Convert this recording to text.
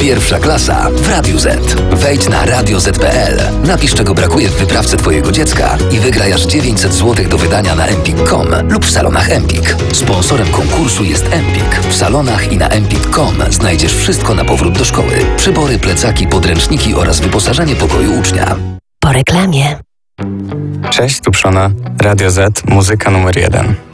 Pierwsza klasa w Radiu Z. Wejdź na radioz.pl, napisz czego brakuje w wyprawce twojego dziecka i wygraj aż 900 zł do wydania na empik.com lub w salonach Empik. Sponsorem konkursu jest Empik. W salonach i na empik.com znajdziesz wszystko na powrót do szkoły. Przybory, plecaki, podręczniki oraz wyposażenie pokoju ucznia. Po reklamie. Cześć, tu Przona. Radio Z, muzyka numer 1.